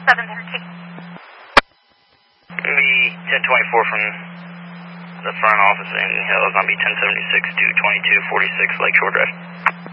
713. Be 1024 from the front office in Hill. It's going to be 1076 to 2246 Lakeshore Drive.